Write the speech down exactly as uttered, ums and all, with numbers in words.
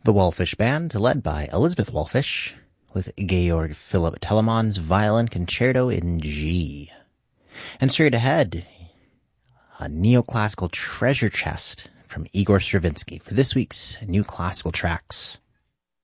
The Wallfish Band, led by Elizabeth Wallfish, with Georg Philipp Telemann's Violin Concerto in G. And straight ahead, a neoclassical treasure chest from Igor Stravinsky for this week's New Classical Tracks.